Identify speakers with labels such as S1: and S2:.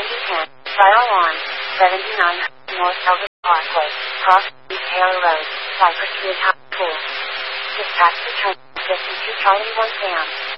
S1: 7010, fire alarm, 79 North Elvis Parkway, cross East Taylor Road, Cypress Ridge High School. Dispatch return, 52 Charlie 1 Sam.